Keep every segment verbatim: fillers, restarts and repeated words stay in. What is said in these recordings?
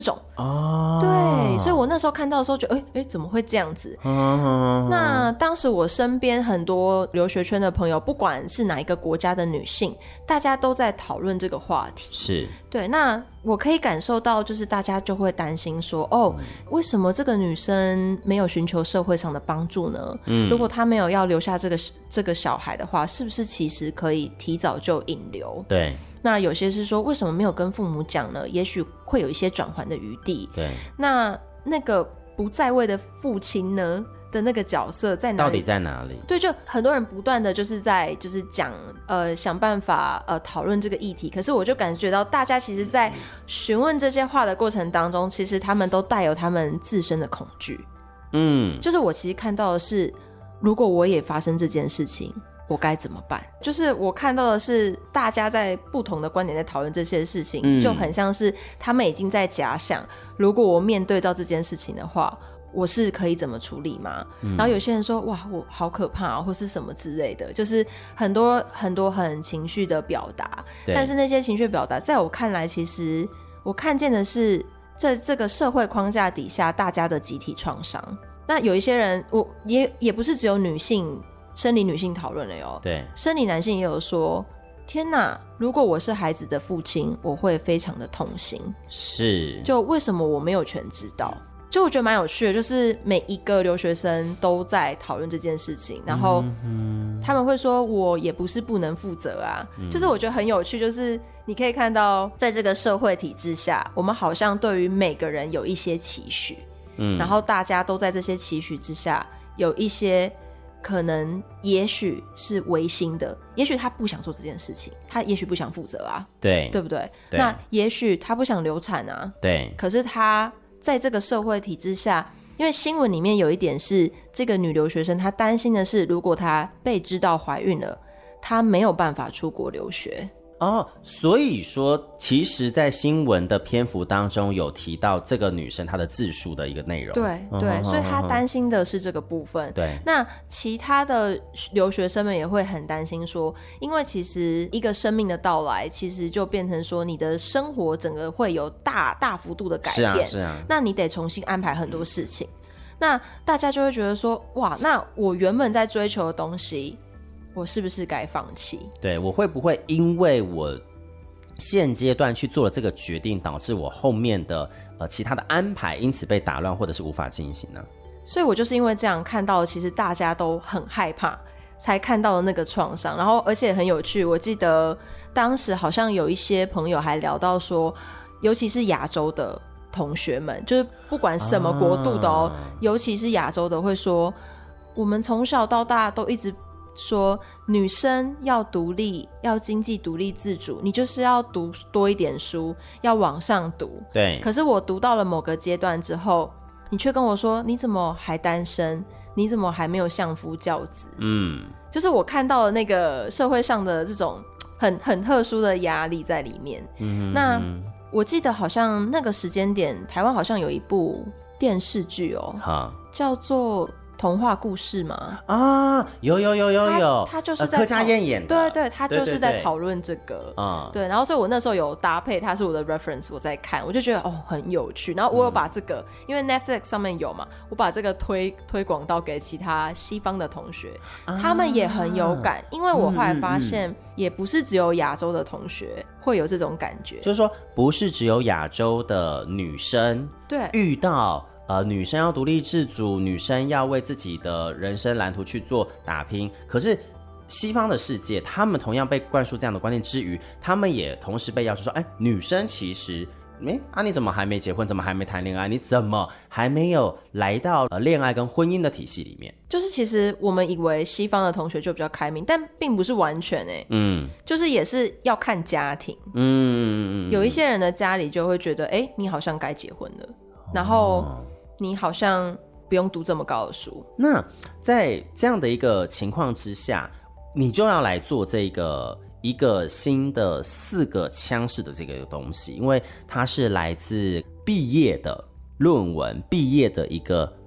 种哦，对，所以我那时候看到的时候觉得，哎哎，怎么会这样子？哦、那当时我身边很多留学圈的朋友，不管是哪一个国家的女性，大家都在讨论这个话题。 是， 对，那我可以感受到，就是大家就会担心说，哦，为什么这个女生没有寻求社会上的帮助呢？嗯，如果她没有要留下这个这个小孩的话，是不是其实可以提早就引流？ 对。 那有些是说为什么没有跟父母讲呢？也许会有一些转圜的余地。 对， 那那个不在位的父亲呢的那个角色在哪里？ 到底在哪里？ 对，就很多人不断的就是在就是讲呃想办法呃讨论这个议题，可是我就感觉到大家其实在询问这些话的过程当中，其实他们都带有他们自身的恐惧。嗯，就是我其实看到的是，如果我也发生这件事情，我该怎么办？就是我看到的是大家在不同的观点在讨论这些事情、嗯、就很像是他们已经在假想，如果我面对到这件事情的话，我是可以怎么处理吗、嗯、然后有些人说哇我好可怕、哦、或是什么之类的，就是很多很多很情绪的表达，但是那些情绪表达在我看来，其实我看见的是在这个社会框架底下大家的集体创伤。那有一些人我 也, 也不是只有女性生理女性讨论了哟，对，生理男性也有说，天哪，如果我是孩子的父亲，我会非常的痛心。是，就为什么我没有全知道？就我觉得蛮有趣的，就是每一个留学生都在讨论这件事情，然后他们会说我也不是不能负责啊、嗯、就是我觉得很有趣，就是你可以看到在这个社会体制下，我们好像对于每个人有一些期许、嗯、然后大家都在这些期许之下有一些可能也许是违心的，也许他不想做这件事情，他也许不想负责啊，对对不 对, 对那也许他不想流产啊，对，可是他在这个社会体制下，因为新闻里面有一点是这个女留学生她担心的是，如果她被知道怀孕了，她没有办法出国留学哦，所以说其实在新闻的篇幅当中有提到这个女生她的自述的一个内容， 对对、嗯、所以她担心的是这个部分。对，那其他的留学生们也会很担心说，因为其实一个生命的到来其实就变成说你的生活整个会有大大幅度的改变，是啊是啊，那你得重新安排很多事情、嗯、那大家就会觉得说，哇，那我原本在追求的东西我是不是该放弃？对， 我会不会因为我现阶段去做了这个决定，导致我后面的呃其他的安排因此被打乱或者是无法进行呢？ 所以我就是因为这样看到其实大家都很害怕才看到的那个创伤，然后而且很有趣，我记得当时好像有一些朋友还聊到说，尤其是亚洲的同学们，就是不管什么国度的哦、啊、尤其是亚洲的会说，我们从小到大都一直说女生要独立，要经济独立自主，你就是要读多一点书，要往上读。对，可是我读到了某个阶段之后，你却跟我说你怎么还单身，你怎么还没有相夫教子。嗯，就是我看到了那个社会上的这种很很特殊的压力在里面。嗯，那我记得好像那个时间点台湾好像有一部电视剧哦，叫做童话故事吗？啊， 有有有有有， 他就是在、呃、 柯佳嬿演的， 对对，他就是在讨论这个，嗯，对。然后所以我那时候有搭配，他是我的 reference， 我在看，我就觉得哦很有趣。然后我有把这个，嗯、因为 Netflix 上面有嘛，我把这个推推广到给其他西方的同学，啊、他们也很有感。因为我后来发现，嗯嗯、也不是只有亚洲的同学会有这种感觉， 就是说不是只有亚洲的女生对遇到。呃，女生要独立自主，女生要为自己的人生蓝图去做打拼。可是西方的世界，他们同样被灌输这样的观念之余，他们也同时被要求说，哎，女生其实，哎，啊，你怎么还没结婚？怎么还没谈恋爱？你怎么还没有来到呃恋爱跟婚姻的体系里面？ 就是其实我们以为西方的同学就比较开明，但并不是完全哎，嗯，就是也是要看家庭，嗯，有一些人的家里就会觉得，哎，你好像该结婚了，然后。哦你好像不用读这么高的书。 那在这样的一个情况之下，你就要来做这个一个新的四个腔式的这个东西，因为它是来自毕业的论文，毕业的一个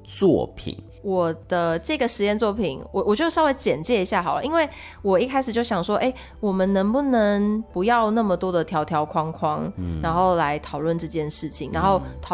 作品？ 我的这个实验作品，我我就稍微简介一下好了，因为我一开始就想说，哎、欸，我们能不能不要那么多的条条框框，嗯、然后来讨论这件事情，然后讨